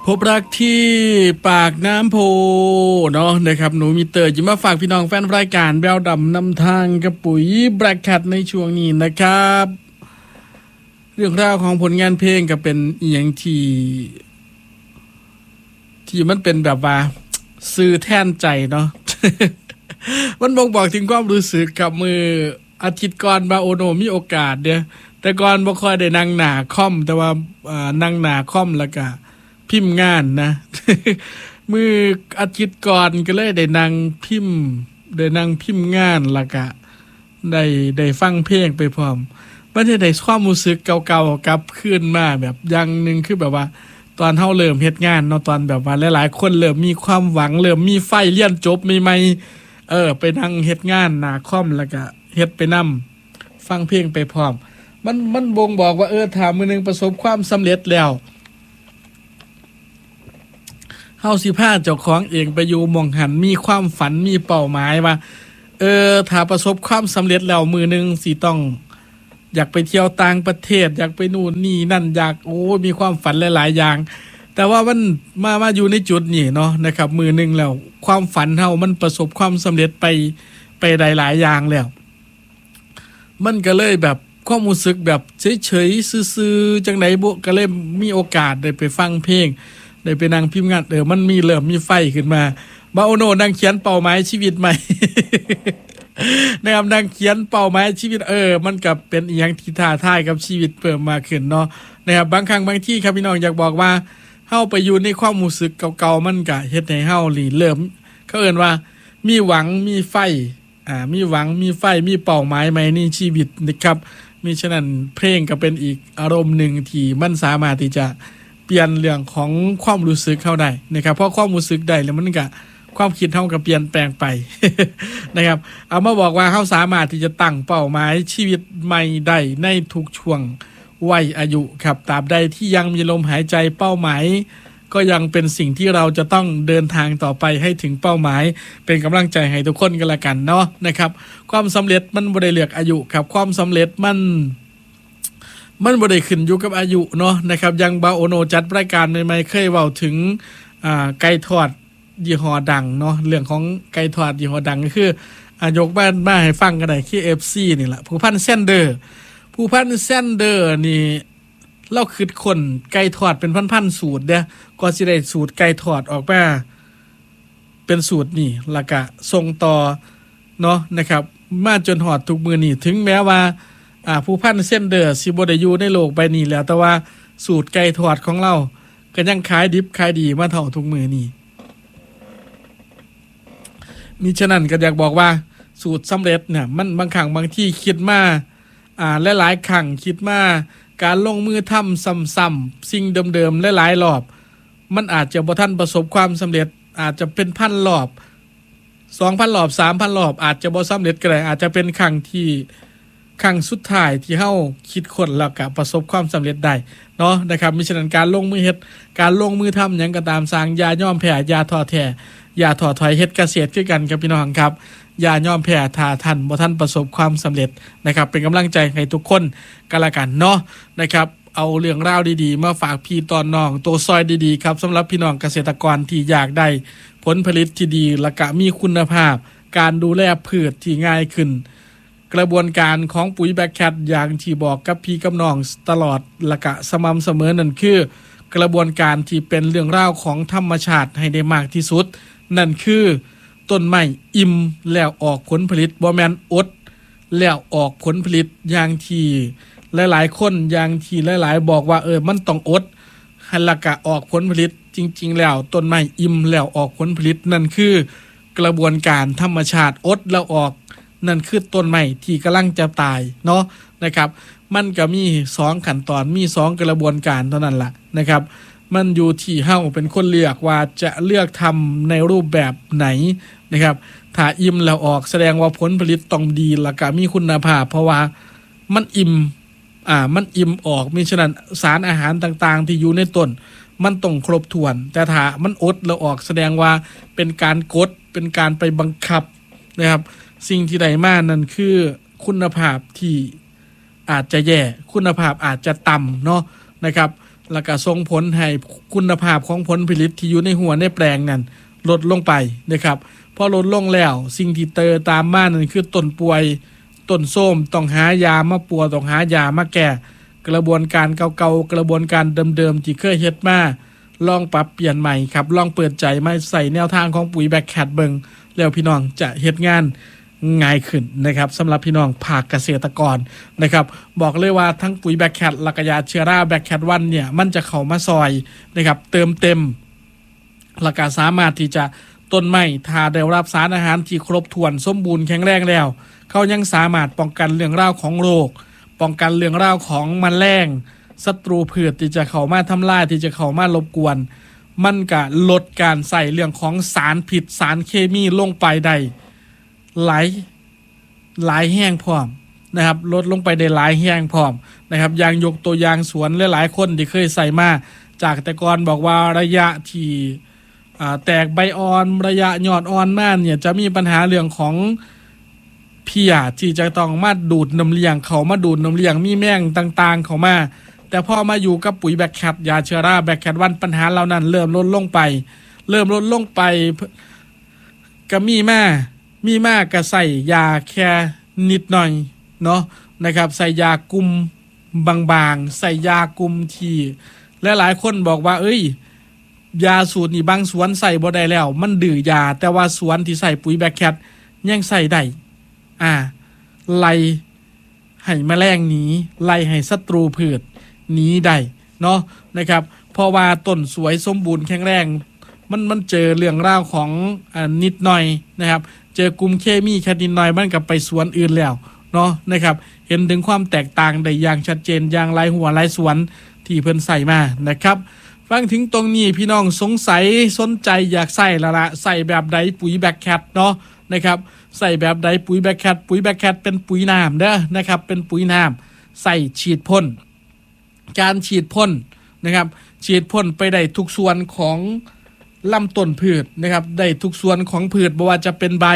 พบรักที่ปากน้ำโพเนาะนะครับหนูมีเตอร์จะมาฝากพี่น้องแฟนรายการแววดำนำทางกับปุ๋ยแบล็คแคทในช่วงนี้นะครับเรื่องราวของผลงานเพลงก็เป็นอีหยังที่มันเป็นแบบว่าสื่อแทนใจเนาะ มันบ่งบอกถึงความรู้สึกกับมืออาทิตย์ก่อนบาโอโนมีโอกาสเด้อแต่ก่อนบ่ค่อยได้นั่งหน้าคอมแต่ว่านั่งหน้าคอมแล้วก็พิมพ์งานนะ มืออาทิตย์ก่อนก็เลยได้นั่งพิมพ์งานแล้วก็ได้ฟังเพลงไปพร้อมมันได้ความรู้สึกเก่าๆกลับคืนมาแบบอย่างนึงคือแบบว่าตอนเฮาเริ่มเฮ็ดงานเนาะตอนแบบว่าหลายๆคนเริ่มมีความหวังเริ่มมีไฟเรียนจบใหม่ๆไปนั่งเฮ็ดงานหน้าคอมแล้วก็เฮ็ดไปนำฟังเพลงไปพร้อมมันบ่งบอกว่าถ้ามื้อนึงประสบความสำเร็จแล้วเฮาสิพาเจ้าของเองไปอยู่หม้องหันมีความฝันมีเป้าหมายว่าถ้าประสบความสำเร็จแล้วมื้อนึงสิต้องอยากไปเที่ยวต่างประเทศอยากไปนู่นนี่นั่นอยากมีความฝันหลายๆอย่างแต่ว่ามันมาอยู่ในจุดนี้เนาะนะครับมื้อนึงแล้วความฝันเฮามันประสบความสำเร็จไปได้หลายอย่างแล้วมันก็เลยแบบความรู้สึกแบบเฉยๆซื่อๆจังได๋บ่ก็เลยมีโอกาสได้ไปฟังเพลงได้ไปนั่งพิมพ์งานมันเริ่มมีไฟขึ้นมาบาโอโนนั่งเขียนเป้าหมายชีวิตใหม่ นะครับนั่งเขียนเป้าหมายชีวิตมันก็เป็นอีหยังที่ท้าทายกับชีวิตเพิ่มมากขึ้นเนาะนะครับบางครั้งบางที่ครับพี่น้องอยากบอกว่าเฮาไปอยู่ในความรู้สึกเก่าๆมันก็เฮ็ดให้เฮาเริ่มเขาเอิ้นว่ามีหวังมีไฟมีหวังมีไฟมีเป้าหมายใหม่ในชีวิตนะครับมิฉะนั้นเพลงก็เป็นอีกอารมณ์หนึ่งที่มันสามารถที่จะเปลี่ยนเรื่องของความรู้สึกเข้าได้นะครับเพราะความรู้สึกได้แล้วมันก็ความคิดเฮาก็เปลี่ยนแปลงไป นะครับเอามาบอกว่าเฮาสามารถที่จะตั้งเป้าหมายชีวิตใหม่ได้ในทุกช่วงวัยอายุครับตราบใดที่ยังมีลมหายใจเป้าหมายก็ยังเป็นสิ่งที่เราจะต้องเดินทางต่อไปให้ถึงเป้าหมายเป็นกำลังใจให้ทุกคนกันละกันเนาะนะครับความสำเร็จมันบ่ได้เลือกอายุครับความสำเร็จมันบ่ได้ขึ้นอยู่กับอายุเนาะนะครับยังบาโอโนจัดรายการใหม่ๆเคยเว้าถึงไก่ทอดยี่ห้อดังเนาะเรื่องของไก่ทอดยี่ห้อดังก็คือยกมาให้ฟังกันได้ KFC นี่ล่ะผู้พันแซนเดอร์นี่เราคิดคนไก่ทอดเป็นพันๆสูตรเด้อก็สิได้สูตรไก่ทอดออกมาเป็นสูตรนี่แล้วก็ส่งต่อเนาะนะครับมาจนฮอดทุกมื้อนี้ถึงแม้ว่าผู้พันเส้นเดอร์สิบ่ได้อยู่ในโลกใบนี้แล้วแต่ว่าสูตรไก่ทอดของเราก็ยังขายดิบขายดีมาเท่าทุกมื้อนี้มิฉะนั้นก็อยากบอกว่าสูตรสำเร็จเนี่ยมันบางครั้งบางที่คิดมาหลายๆครั้งคิดมาการลงมือทำซ้ำๆสิ่งเดิมๆหลายๆรอบมันอาจจะบ่ทันประสบความสำเร็จอาจจะเป็นพันรอบ 2,000 รอบ 3,000 รอบอาจจะบ่สำเร็จก็ได้อาจจะเป็นครั้งสุดท้ายที่เฮาคิดค้นแล้วก็ประสบความสำเร็จได้เนาะนะครับมิฉะนั้นการลงมือเฮ็ดการลงมือทำหยังก็ตามสร้างอย่ายอมแพ้อย่าท้อแท้อย่าท้อถอยเฮ็ดเกษตรคือกันครับพี่น้องครับอย่ายอมแพ้ถ้าท่านบ่ทันประสบความสำเร็จนะครับเป็นกำลังใจให้ทุกคนกันละกันเนาะนะครับเอาเรื่องราวดีๆมาฝากพี่ตอนน้องตัวซอยดีๆครับสำหรับพี่น้องเกษตรกรที่อยากได้ผลผลิตที่ดีและก็มีคุณภาพการดูแลพืชที่ง่ายขึ้นกระบวนการของปุ๋ยแบล็คแคทอย่างที่บอกกับพี่กับน้องตลอดและก็สม่ำเสมอนั่นคือกระบวนการที่เป็นเรื่องราวของธรรมชาติให้ได้มากที่สุดนั่นคือต้นไม้อิ่มแล้วออกผลผลิตบ่แม่นอดแล้วออกผลผลิตอย่างที่หลายๆคนอย่างที่หลายๆบอกว่ามันต้องอดให้ละกะออกผลผลิตจริงๆแล้วต้นไม้อิ่มแล้วออกผลผลิตนั่นคือกระบวนการธรรมชาติอดแล้วออกนั่นคือต้นไม้ที่กำลังจะตายเนาะนะครับมันก็มี2ขั้นตอนมี2กระบวนการเท่านั้นล่ะนะครับมันอยู่ที่เฮาเป็นคนเลือกว่าจะเลือกทำในรูปแบบไหนนะครับถ้าอิ่มแล้วออกแสดงว่าผลผลิตต้องดีแล้วก็มีคุณภาพเพราะว่ามันอิ่มออกมิฉะนั้นสารอาหารต่างๆที่อยู่ในต้นมันต้องครบถ้วนแต่ถ้ามันอดแล้วออกแสดงว่าเป็นการกดเป็นการไปบังคับนะครับสิ่งที่ได้มานั่นคือคุณภาพที่อาจจะแย่คุณภาพอาจจะต่ำเนาะนะครับแล้วก็ส่งผลให้คุณภาพของผลผลิตที่อยู่ในหัวในแปลงนั้นลดลงไปนะครับพอลดลงแล้วสิ่งที่ตามมานั่นคือต้นป่วยต้นส้มต้องหายามาปัวต้องหายามาแก้กระบวนการเก่าๆกระบวนการเดิมๆที่เคยเฮ็ดมาลองปรับเปลี่ยนใหม่ครับลองเปิดใจมาใส่แนวทางของปุ๋ยแบคแคทเบิงแล้วพี่น้องจะเฮ็ดงานง่ายขึ้นนะครับสำหรับพี่น้องภาคเกษตรกรนะครับบอกเลยว่าทั้งปุ๋ยแบคแคทและก็ยาเชื้อราแบคแคทวันเนี่ยมันจะเข้ามาซอยนะครับเติมเต็มและก็สามารถที่จะต้นไม้ถ้าได้รับสารอาหารที่ครบถ้วนสมบูรณ์แข็งแรงแล้วเขายังสามารถป้องกันเรื่องราวของโรคป้องกันเรื่องราวของแมลงศัตรูพืชที่จะเข้ามาทำลายที่จะเข้ามารบกวนมันก็ลดการใส่เรื่องของสารพิษสารเคมีลงไปได้หลายแห้งพร้อมนะครับลดลงไปได้หลายแห้งพร้อมนะครับอย่างยกตัวอย่างสวนหลายๆคนที่เคยใส่มาจากแต่ก่อนบอกว่าระยะที่แตกใบอ่อนระยะยอดอ่อนมากเนี่ยจะมีปัญหาเรื่องของเพี้ยที่จะต้องมาดูดน้ำเลี้ยงเขามาดูดน้ำเลี้ยงมีแมงต่างๆเขามาแต่พอมาอยู่กับปุ๋ยแบคแคทยาเชื้อราแบคแคทวันปัญหาเหล่านั้นเริ่มลดลงไปก็มีมากก็ใส่ยาแค่นิดหน่อยเนาะนะครับใส่ยากลุ่มบางๆใส่ยากลุ่มที่และหลายคนบอกว่าเอ้ยยาสูตรนี่บางสวนใส่บ่ได้แล้วมันดื้อยาแต่ว่าสวนที่ใส่ปุ๋ยแบคแคทยังใส่ได้ไล่ให้แมลงหนีไล่ให้ศัตรูพืชหนีได้เนาะนะครับเพราะว่าต้นสวยสมบูรณ์แข็งแรงมันเจอเรื่องราวของนิดหน่อยนะครับเจอกลุ่มเคมีแค่นิดหน่อยมันกับไปสวนอื่นแล้วเนาะนะครับเห็นถึงความแตกต่างได้อย่างชัดเจนอย่างหลายหัวหลายสวนที่เพิ่นใส่มานะครับฟังถึงตรงนี้พี่น้องสงสัยสนใจอยากใส่ละใส่แบบใดปุ๋ยแบคแคทเนาะนะครับใส่แบบใดปุ๋ยแบคแคทเป็นปุ๋ยน้ำเด้อนะครับเป็นปุ๋ยน้ำใส่ฉีดพ่นการฉีดพ่นนะครับฉีดพ่นไปได้ทุกส่วนของลำต้นพืชนะครับได้ทุกส่วนของพืชบ่ว่าจะเป็นใบ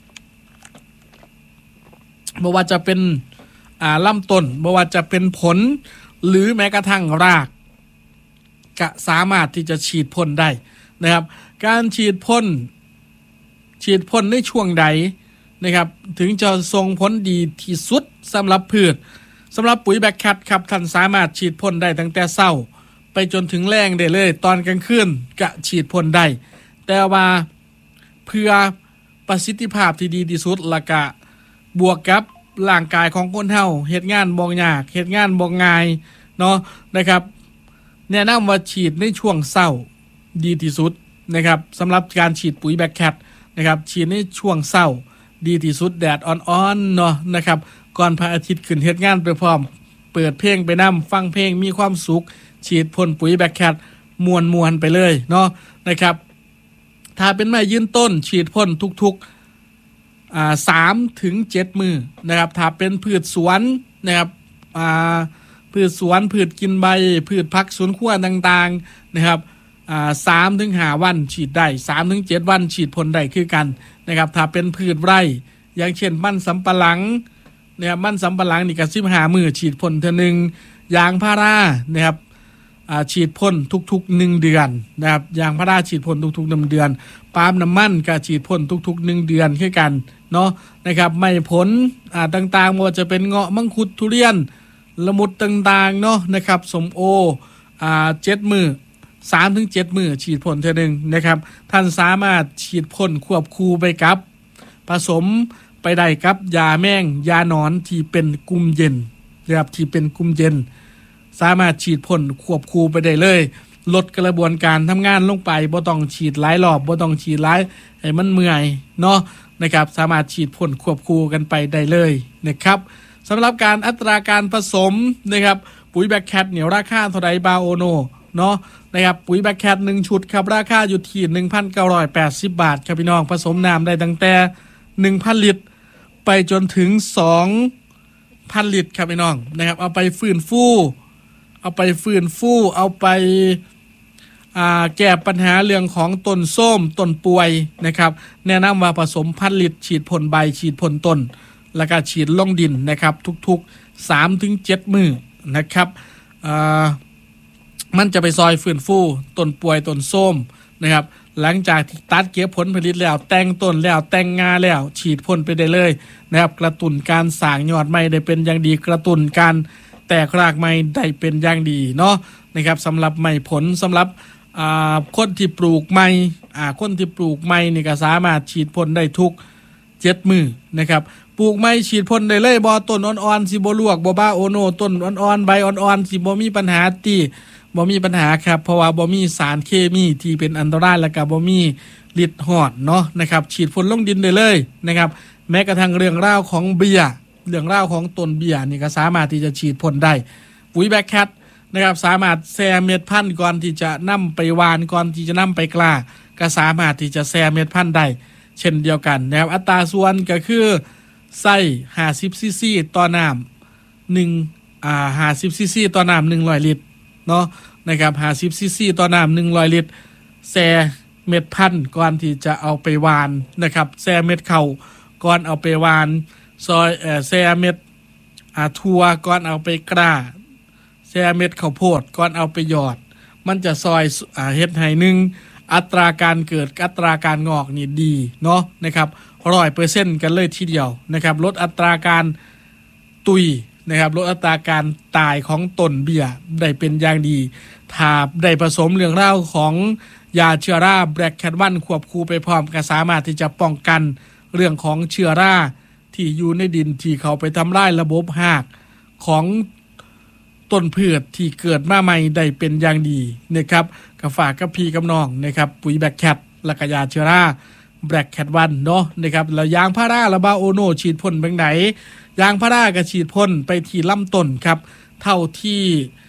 บ่ว่าจะเป็นลำต้นบ่ว่าจะเป็นผลหรือแม้กระทั่งรากก็สามารถที่จะฉีดพ่นได้นะครับการฉีดพ่นในช่วงใดนะครับถึงจะส่งผลดีที่สุดสำหรับพืชสำหรับปุ๋ยแบคแคทครับท่านสามารถฉีดพ่นได้ตั้งแต่เช้าไปจนถึงแล้งได้เลยตอนกลางคืนก็ฉีดพ่นได้แต่ว่าเพื่อประสิทธิภาพที่ดีที่สุดและก็บวกกับร่างกายของคนเฮาเฮ็ดงานบ่ยากเฮ็ดงานบ่ง่ายเนาะนะครับแนะนำว่าฉีดในช่วงเช้าดีที่สุดนะครับสำหรับการฉีดปุ๋ยแบคแคทนะครับฉีดในช่วงเช้าดีที่สุดแดดอ่อนๆเนาะนะครับก่อนพระอาทิตย์ขึ้นเฮ็ดงานไปพร้อมเปิดเพลงไปนำฟังเพลงมีความสุขฉีดพ่นปุ๋ยแบคแคทมวนไปเลยเนาะนะครับถ้าเป็นไม้ยืนต้นฉีดพ่นทุกๆ3 ถึง 7 มื้อนะครับถ้าเป็นพืชสวนนะครับพืชสวนพืชกินใบพืชผักสวนครัวต่างๆนะครับ3 ถึง 5 วันฉีดได้3 ถึง 7 วันฉีดพ่นได้คือกันนะครับถ้าเป็นพืชไร่อย่างเช่นมันสำปะหลังนะครับมันสำปะหลังนี่ก็15 มื้อฉีดพ่นเทื่อนึงยางพารานะครับฉีดพ่นทุกๆ1 เดือนนะครับยางพาราฉีดพ่นทุกๆ1 เดือนปาล์มน้ำมันก็ฉีดพ่นทุกๆ1 เดือนคือกันเนาะนะครับไม่ผลต่างๆว่าจะเป็นเงาะมังคุดทุเรียนละมุดต่างๆเนาะนะครับสมโอ7 มื้อ3 ถึง 7 มื้อฉีดพ่นเทื่อนึงนะครับท่านสามารถฉีดพ่นควบคู่ไปกับผสมไปได้กับยาแมงยาหนอนที่เป็นกลุ่มเย็นนะครับที่เป็นกลุ่มเย็นสามารถฉีดพ่นควบคู่ไปได้เลยลดกระบวนการทำงานลงไปบ่ต้องฉีดหลายรอบบ่ต้องฉีดหลายให้มันเมื่อยเนาะนะครับสามารถฉีดพ่นควบคู่กันไปได้เลยนะครับสำหรับการอัตราการผสมนะครับปุ๋ยแบคแคทเนี่ยราคาเท่าไรบาโอโนเนาะนะครับปุ๋ยแบคแคท1 ชุดครับราคาอยู่ที่ 1,980 บาทครับพี่น้องผสมน้ำได้ตั้งแต่ 1,000 ลิตรไปจนถึง 2,000 ลิตรครับพี่น้องนะครับเอาไปฟื้นฟูเอาไปแก้ปัญหาเรื่องของต้นส้มต้นป่วยนะครับแนะนำว่าผสม1,000 ลิตรฉีดพ่นใบฉีดพ่นต้นแล้วก็ฉีดลงดินนะครับทุกๆ3 ถึง 7 มื้อนะครับมันจะไปซอยฟื้นฟูต้นป่วยต้นส้มนะครับหลังจากที่ตัดเก็บผลผลิตแล้วแต่งต้นแล้วแต่งงาแล้วฉีดพ่นไปได้เลยนะครับกระตุ้นการสร้างยอดใหม่ได้เป็นอย่างดีกระตุ้นการแตกรากใหม่ได้เป็นอย่างดีเนาะนะครับสำหรับไม้ผลสำหรับคนที่ปลูกไม้คนที่ปลูกไม้นี่ก็สามารถฉีดพ่นได้ทุก7 มื้อนะครับปลูกไม้ฉีดพ่นได้เลยบ่ต้นอ่อนๆสิบ่ลวกบ่บ้าโอโนต้นอ่อนๆใบอ่อนๆสิบ่มีปัญหาบ่มีปัญหาครับเพราะว่าบ่มีสารเคมีที่เป็นอันตรายแล้วก็บ่มีฤทธิ์ฮอดเนาะนะครับฉีดพ่นลงดินได้เลยนะครับแม้กระทั่งเรื่องราวของเบียร์เรื่องราวของต้นเบียร์นี่ก็สามารถที่จะฉีดพ่นได้ปุ๋ยแบคแคทนะครับสามารถแซ่เม็ดพันธุ์ก่อนที่จะนำไปหว่านก่อนที่จะนำไปกล้าก็สามารถที่จะแซ่เม็ดพันธุ์ได้เช่นเดียวกันนะครับอัตราส่วนก็คือใส่50ซีซีต่อน้ำ50ซีซีต่อน้ำ100ลิตรเนาะนะครับ50ซีซีต่อน้ำ100ลิตรแซ่เม็ดพันธุ์ก่อนที่จะเอาไปหว่านนะครับแซ่เม็ดข้าวก่อนเอาไปหว่านซอยแซ่เม็ดถั่วก่อนเอาไปกล้าแซ่เม็ดข้าวโพดก่อนเอาไปหยอดมันจะซอยเฮ็ดให้อัตราการเกิดอัตราการงอกนี่ดีเนาะนะครับ100%กันเลยทีเดียวนะครับลดอัตราการตุยนะครับลดอัตราการตายของต้นเบี้ยได้เป็นอย่างดีถ้าได้ผสมเรื่องราวของยาเชื้อราแบล็กแคทวันควบคู่ไปพร้อมก็สามารถที่จะป้องกันเรื่องของเชื้อราที่อยู่ในดินที่เขาไปทำลายระบบรากของต้นพืชที่เกิดมาใหม่ได้เป็นอย่างดีนะครับก็ฝากกับพี่กับน้องนะครับปุ๋ยแบล็กแคทและก็ยาเชื้อราแบล็กแคทวันเนาะนะครับแล้วยางพาราและบาโอโนฉีดพ่นไปไหนยางพาราก็ฉีดพ่นไปที่ลำต้นครับเท่าที่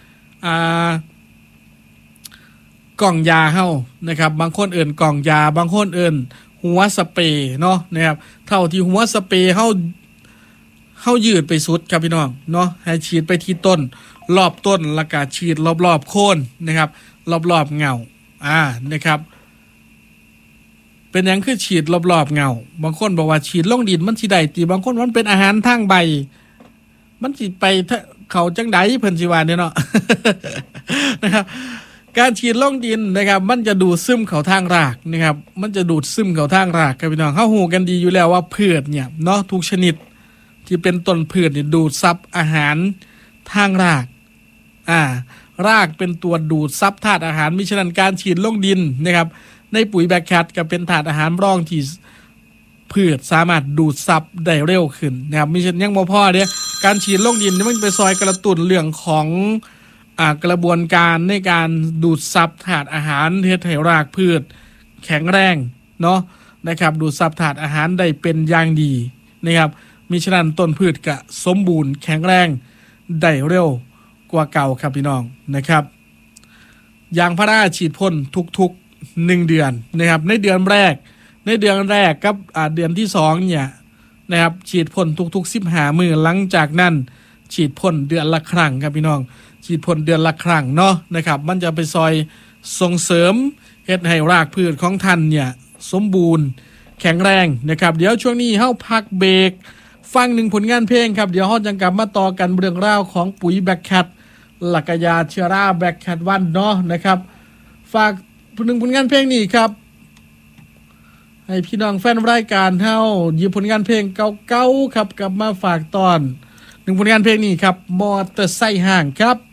กล่องยาเฮานะครับบางคนเอิ่นกล่องยาบางคนเอิ่นหัวสเปรย์เนาะนะครับเท่าที่หัวสเปรย์เฮายืดไปสุดครับพี่น้องเนาะให้ฉีดไปที่ต้นรอบต้นแล้วก็ฉีดรอบๆโคนนะครับรอบๆเงานะครับเป็นอย่างคือฉีดรอบๆเงาบางคนบอกว่าฉีดลงดินมันสิได้ติบางคนมันเป็นอาหารทางใบมันสิไปเขาจังไดเพิ่นสิว่าเนี่ยเนาะ นะครับการฉีดลงดินนะครับมันจะดูดซึมเข้าทางรากนะครับมันจะดูดซึมเข้าทางรากครับพี่น้องเฮาฮู้กันดีอยู่แล้วว่าพืชเนี่ยเนาะทุกชนิดที่เป็นต้นพืชเนี่ยดูดซับอาหารทางรากรากเป็นตัวดูดซับธาตุอาหารมิฉะนั้นการฉีดลงดินนะครับในปุ๋ยแบคแคทก็เป็นธาตุอาหารรองที่พืชสามารถดูดซับได้เร็วขึ้นนะครับมิฉะนั้นยังบ่พอเด้การฉีดลงดินมันไปซอยกระตุ้นเรื่องของกระบวนการในการดูดซับธาตุอาหารเฮ็ดให้รากพืชแข็งแรงเนาะนะครับดูดซับธาตุอาหารได้เป็นอย่างดีนะครับมิฉะนั้นต้นพืชก็สมบูรณ์แข็งแรงได้เร็วกว่าเก่าครับพี่น้องนะครับยางพาราฉีดพ่นทุกๆ1เดือนนะครับในเดือนแรกกับเดือนที่2เนี่ยนะครับฉีดพ่นทุกๆ15มื้อหลังจากนั้นฉีดพ่นเดือนละครั้งครับพี่น้องฉีดพ่นเดือนละครั้งเนาะนะครับมันจะไปซอยส่งเสริมเฮ็ดให้รากพืชของท่านเนี่ยสมบูรณ์แข็งแรงนะครับเดี๋ยวช่วงนี้เฮาพักเบรกฟัง1ผลงานเพลงครับเดี๋ยวเฮาจังกลับมาต่อกันเรื่องราวของปุ๋ยแบคแคทหลักยาเชื้อราแบคแคทวันเนาะนะครับฝาก1ผลงานเพลงนี้ครับให้พี่น้องแฟนรายการเฮาหยิบผลงานเพลงเก่าๆครับกลับมาฝากตอน1ผลงานเพลงนี้ครับมอเตอร์ไซค์ห่างครับ